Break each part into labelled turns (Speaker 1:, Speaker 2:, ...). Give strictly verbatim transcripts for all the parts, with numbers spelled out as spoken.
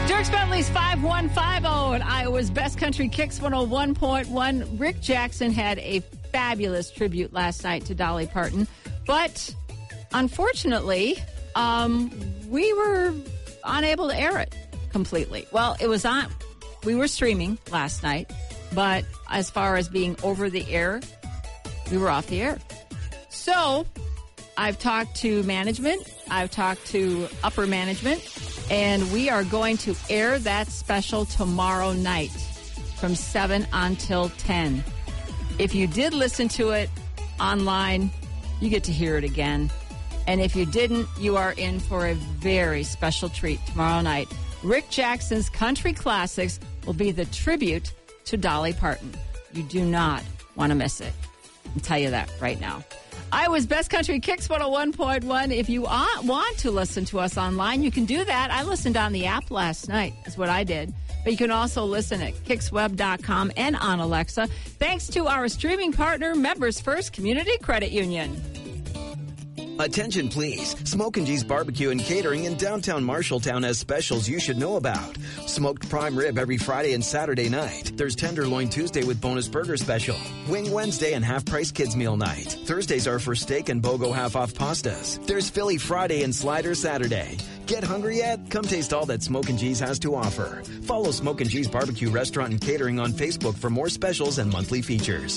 Speaker 1: Dirks Bentley's five one five zero at Iowa's Best Country Kicks one oh one point one. Rick Jackson had a fabulous tribute last night to Dolly Parton, but unfortunately, um, we were unable to air it completely. Well, it was on. We were streaming last night, but as far as being over the air, we were off the air. So I've talked to management. I've talked to upper management. And we are going to air that special tomorrow night from seven until ten. If you did listen to it online, you get to hear it again. And if you didn't, you are in for a very special treat tomorrow night. Rick Jackson's Country Classics will be the tribute to Dolly Parton. You do not want to miss it. I'll tell you that right now. Iowa's Best Country Kicks one oh one point one. If you want to listen to us online, you can do that. I listened on the app last night, is what I did. But you can also listen at kicks web dot com and on Alexa. Thanks to our streaming partner, Members First Community Credit Union.
Speaker 2: Attention, please. Smokin' G's Barbecue and Catering in downtown Marshalltown has specials you should know about. Smoked prime rib every Friday and Saturday night. There's Tenderloin Tuesday with bonus burger special. Wing Wednesday and half-price kids meal night. Thursdays are for steak and BOGO half-off pastas. There's Philly Friday and Slider Saturday. Get hungry yet? Come taste all that Smokin' G's has to offer. Follow Smokin' G's Barbecue Restaurant and Catering on Facebook for more specials and monthly features.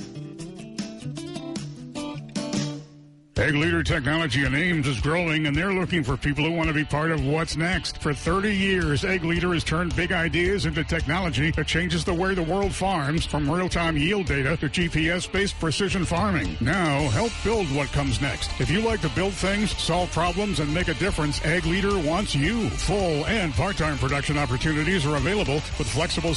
Speaker 3: Egg Leader Technology in Ames is growing, and they're looking for people who want to be part of what's next. For thirty years, Egg Leader has turned big ideas into technology that changes the way the world farms, from real-time yield data to G P S-based precision farming. Now, help build what comes next. If you like to build things, solve problems, and make a difference, Egg Leader wants you. Full and part-time production opportunities are available with flexible